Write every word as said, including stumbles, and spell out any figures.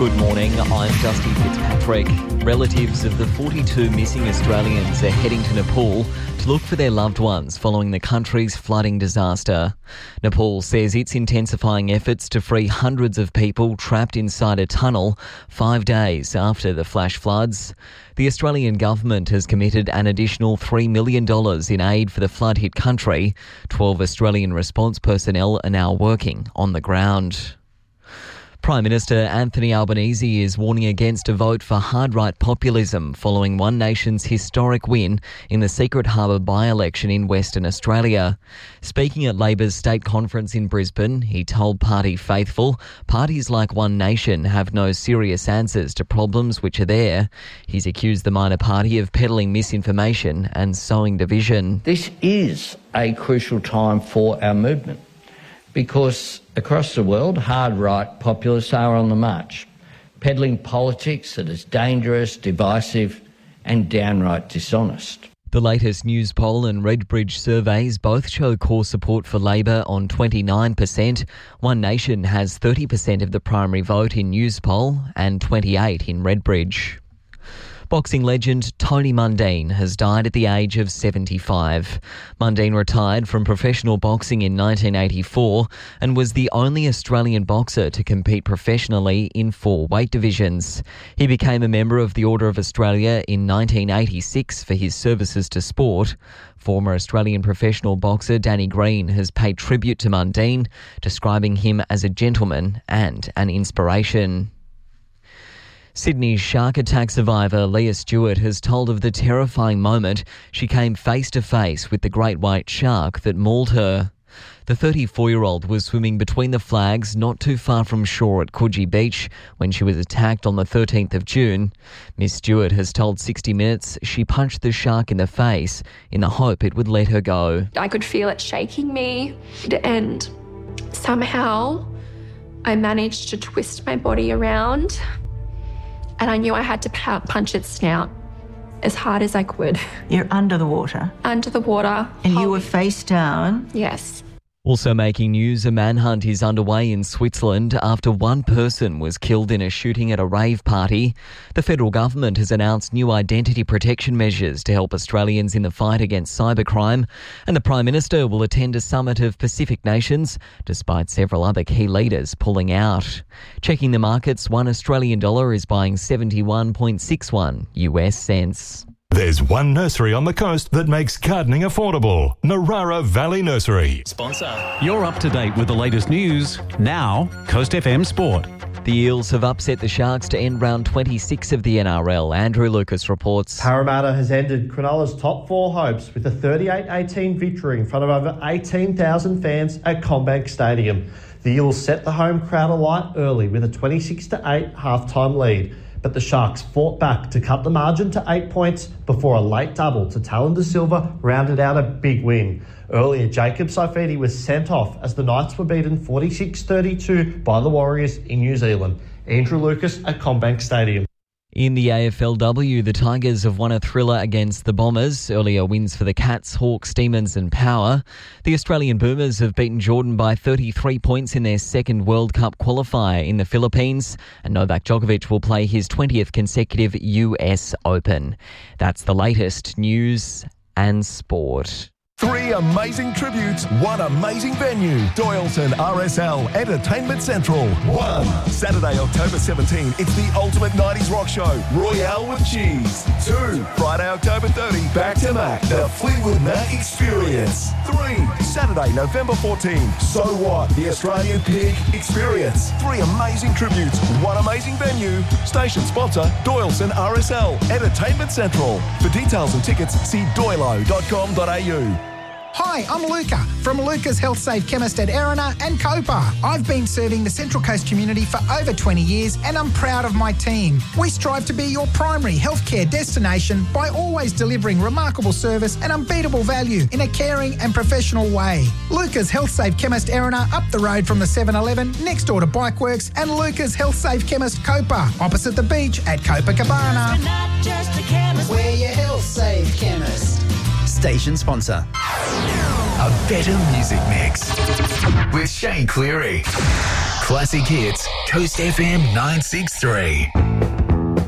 Good morning, I'm Dusty Fitzpatrick. Relatives of the forty-two missing Australians are heading to Nepal to look for their loved ones following the country's flooding disaster. Nepal says it's intensifying efforts to free hundreds of people trapped inside a tunnel five days after the flash floods. The Australian government has committed an additional three million dollars in aid for the flood-hit country. Twelve Australian response personnel are now working on the ground. Prime Minister Anthony Albanese is warning against a vote for hard-right populism following One Nation's historic win in the Secret Harbour by-election in Western Australia. Speaking at Labor's state conference in Brisbane, he told party faithful, parties like One Nation have no serious answers to problems which are there. He's accused the minor party of peddling misinformation and sowing division. This is a crucial time for our movement, because across the world, hard-right populists are on the march, peddling politics that is dangerous, divisive and downright dishonest. The latest News Poll and Redbridge surveys both show core support for Labor on twenty-nine percent. One Nation has thirty percent of the primary vote in News Poll and twenty-eight in Redbridge. Boxing legend Tony Mundine has died at the age of seventy-five. Mundine retired from professional boxing in nineteen eighty-four and was the only Australian boxer to compete professionally in four weight divisions. He became a member of the Order of Australia in nineteen eighty-six for his services to sport. Former Australian professional boxer Danny Green has paid tribute to Mundine, describing him as a gentleman and an inspiration. Sydney's shark attack survivor Leah Stewart has told of the terrifying moment she came face to face with the great white shark that mauled her. The thirty-four-year-old was swimming between the flags not too far from shore at Coogee Beach when she was attacked on the thirteenth of June. Miss Stewart has told sixty minutes she punched the shark in the face in the hope it would let her go. I could feel it shaking me, and somehow I managed to twist my body around. And I knew I had to punch its snout as hard as I could. You're under the water? Under the water. And you were face down? Yes. Also making news, a manhunt is underway in Switzerland after one person was killed in a shooting at a rave party. The federal government has announced new identity protection measures to help Australians in the fight against cybercrime, and the Prime Minister will attend a summit of Pacific nations, despite several other key leaders pulling out. Checking the markets, one Australian dollar is buying seventy-one point six one U S cents. There's one nursery on the coast that makes gardening affordable. Narara Valley Nursery. Sponsor. You're up to date with the latest news. Now, Coast F M Sport. The Eels have upset the Sharks to end round twenty-six of the N R L. Andrew Lucas reports. Parramatta has ended Cronulla's top four hopes with a thirty-eight eighteen victory in front of over eighteen thousand fans at CommBank Stadium. The Eels set the home crowd alight early with a twenty-six to eight half-time lead. But the Sharks fought back to cut the margin to eight points before a late double to Talon De Silva rounded out a big win. Earlier, Jacob Saifidi was sent off as the Knights were beaten forty-six thirty-two by the Warriors in New Zealand. Andrew Lucas at CommBank Stadium. In the A F L W, the Tigers have won a thriller against the Bombers. Earlier wins for the Cats, Hawks, Demons and Power. The Australian Boomers have beaten Jordan by thirty-three points in their second World Cup qualifier in the Philippines. And Novak Djokovic will play his twentieth consecutive U S Open. That's the latest news and sport. Three amazing tributes, one amazing venue. Doyleton R S L Entertainment Central. One, Saturday, October seventeenth, it's the ultimate nineties rock show, Royale with Cheese. Two, Friday, October thirtieth, Back to Mac, the Fleetwood Mac Experience. Three, Saturday, November fourteenth, So What, the Australian Pig Experience. Three amazing tributes, one amazing venue. Station sponsor, Doyleton R S L Entertainment Central. For details and tickets, see doylo dot com dot a u. Hi, I'm Luca from Luca's Health Safe Chemist at Erina and Copa. I've been serving the Central Coast community for over twenty years and I'm proud of my team. We strive to be your primary healthcare destination by always delivering remarkable service and unbeatable value in a caring and professional way. Luca's Health Safe Chemist Erina up the road from the seven eleven next door to Bikeworks, and Luca's Health Safe Chemist Copa opposite the beach at Copacabana. Not just a chemist. We're your Health Safe Chemist. Station sponsor. A better music mix with Shane Cleary. Classic Hits, Coast F M nine six three.